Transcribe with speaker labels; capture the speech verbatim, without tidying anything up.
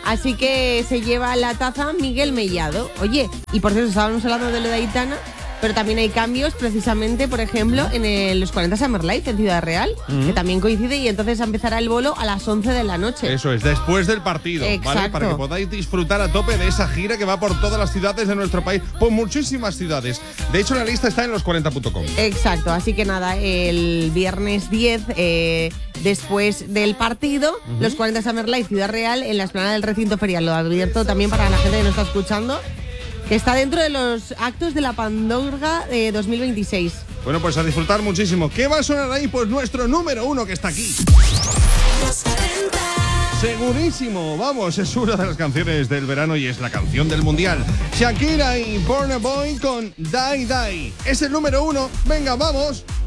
Speaker 1: Así que se lleva la taza Miguel Mellado. Oye, y por cierto, estábamos hablando de lo de Aitana, pero también hay cambios precisamente, por ejemplo, en el, los cuarenta Summer Life en Ciudad Real, uh-huh. que también coincide, y entonces empezará el bolo a las once de la noche.
Speaker 2: Eso es, después del partido, ¿vale? Para que podáis disfrutar a tope de esa gira que va por todas las ciudades de nuestro país, por muchísimas ciudades. De hecho, la lista está en los cuarenta punto com.
Speaker 1: Exacto, así que nada, el viernes diez, eh, después del partido, uh-huh. los cuarenta Summer Life Ciudad Real en la explanada del recinto ferial. Lo advierto también para la gente que nos está escuchando, que está dentro de los actos de la Pandorga de dos mil veintiséis.
Speaker 2: Bueno, pues a disfrutar muchísimo. ¿Qué va a sonar ahí? Pues nuestro número uno que está aquí. Segurísimo, vamos, es una de las canciones del verano y es la canción del mundial. Shakira y Burna Boy con Die Die. Es el número uno. Venga, vamos.